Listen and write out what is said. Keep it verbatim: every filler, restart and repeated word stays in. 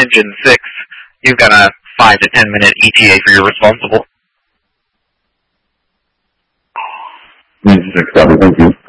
engine six, you've got a five to ten minute E T A for your responsible. Engine six, copy, thank you.